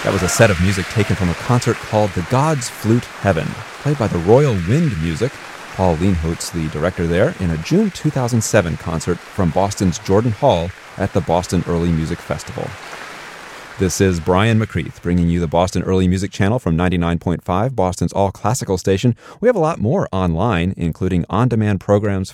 That was a set of music taken from a concert called The Gods Flute Heaven, played by the Royal Wind Music, Paul Leinholtz, the director there, in a June 2007 concert from Boston's Jordan Hall at the Boston Early Music Festival. This is Brian McCreath, bringing you the Boston Early Music Channel from 99.5, Boston's all-classical station. We have a lot more online, including on-demand programs